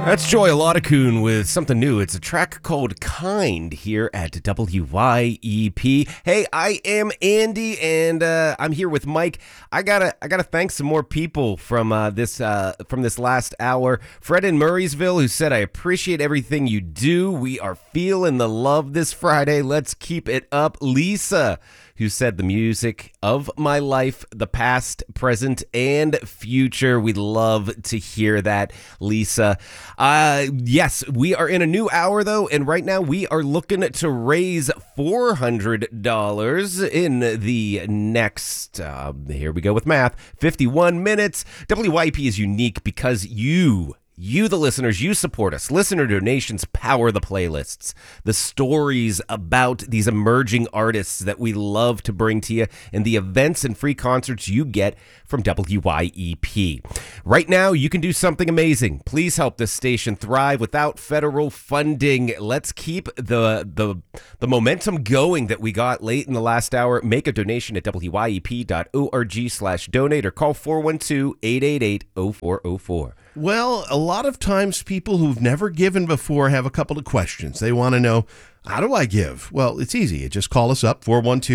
That's Joy Alodakun with something new. It's a track called Kind here at WYEP. Hey, I am Andy, and I'm here with Mike. I gotta thank some more people from this last hour. Fred in Murraysville, who said, "I appreciate everything you do. We are feeling the love this Friday. Let's keep it up." Lisa, who said, "The music of my life, the past, present, and future." We'd love to hear that, Lisa. Yes, we are in a new hour, though, and right now we are looking to raise $400 in the next, here we go with math, 51 minutes. WYP is unique because you, the listeners, you support us. Listener donations power the playlists, the stories about these emerging artists that we love to bring to you, and the events and free concerts you get from WYEP. Right now, you can do something amazing. Please help this station thrive without federal funding. Let's keep the momentum going that we got late in the last hour. Make a donation at wyep.org/donate or call 412-888-0404. Well, a lot of times people who've never given before have a couple of questions. They want to know, how do I give? Well, it's easy. You just call us up,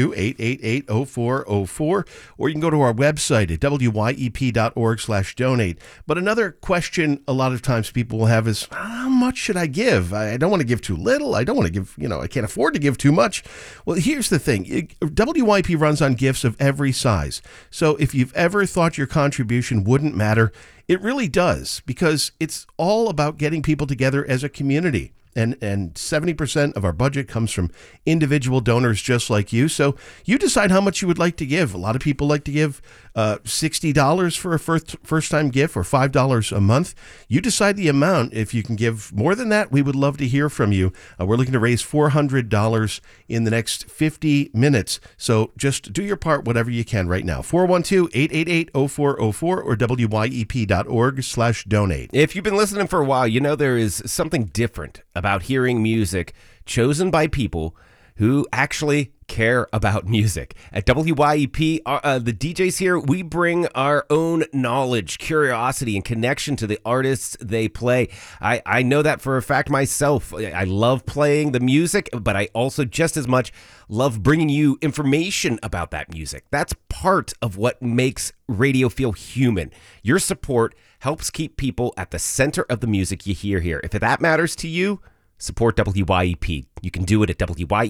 412-888-0404, or you can go to our website at wyep.org/donate. But another question a lot of times people will have is, how much should I give? I don't want to give too little. I don't want to give, I can't afford to give too much. Well, here's the thing. WYP runs on gifts of every size. So if you've ever thought your contribution wouldn't matter, it really does, because it's all about getting people together as a community. And 70% of our budget comes from individual donors just like you. So you decide how much you would like to give. A lot of people like to give $60 for a first-time gift or $5 a month. You decide the amount. If you can give more than that, we would love to hear from you. We're looking to raise $400 in the next 50 minutes. So just do your part, whatever you can right now. 412-888-0404 or wyep.org/donate. If you've been listening for a while, you know there is something different about hearing music chosen by people who actually care about music. At WYEP, the DJs here, we bring our own knowledge, curiosity, and connection to the artists they play. I know that for a fact myself. I love playing the music, but I also just as much love bringing you information about that music. That's part of what makes radio feel human. Your support helps keep people at the center of the music you hear here. If that matters to you, support WYEP. You can do it at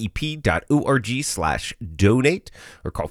wyep.org/donate or call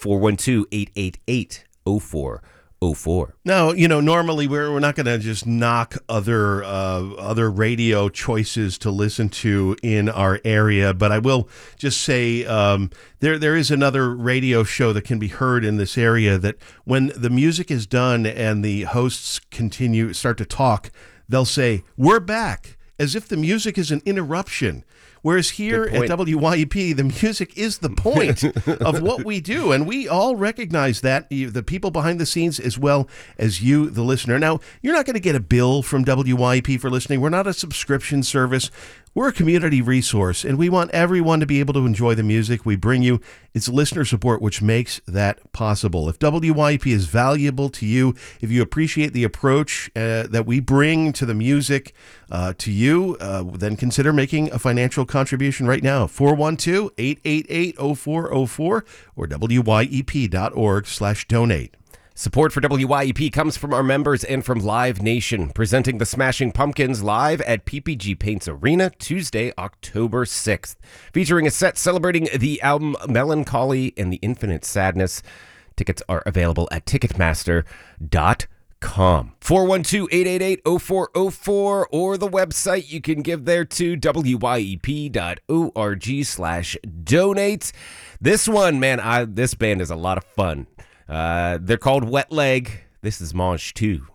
412-888-0404. Now, normally we're not going to just knock other radio choices to listen to in our area, but I will just say there is another radio show that can be heard in this area that when the music is done and the hosts start to talk, they'll say, "We're back," as if the music is an interruption. Whereas here at WYEP, the music is the point of what we do. And we all recognize that, the people behind the scenes as well as you, the listener. Now, you're not going to get a bill from WYEP for listening. We're not a subscription service. We're a community resource, and we want everyone to be able to enjoy the music we bring you. It's listener support which makes that possible. If WYEP is valuable to you, if you appreciate the approach that we bring to the music to you, then consider making a financial contribution right now. 412-888-0404 or wyep.org/donate. Support for WYEP comes from our members and from Live Nation, presenting the Smashing Pumpkins live at PPG Paints Arena Tuesday, October 6th, featuring a set celebrating the album Melancholy and the Infinite Sadness. Tickets are available at Ticketmaster.com. 412-888-0404 or the website you can give there to wyep.org/donate. This one, man, this band is a lot of fun. They're called Wet Leg. This is Mange 2.